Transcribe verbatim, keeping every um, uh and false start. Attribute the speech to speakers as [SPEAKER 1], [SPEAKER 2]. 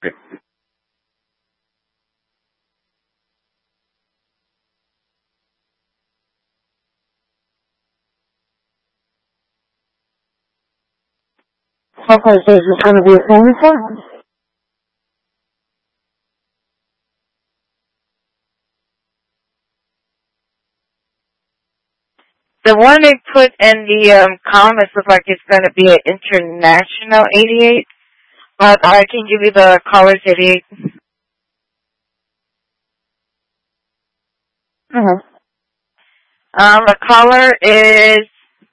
[SPEAKER 1] Okay, so is this going to be a phone call?
[SPEAKER 2] The one they put in the um, comments looks like it's going to be an international eighty-eight, but I can give you the colors eighty-eight.
[SPEAKER 1] Uh-huh.
[SPEAKER 2] Um, the color is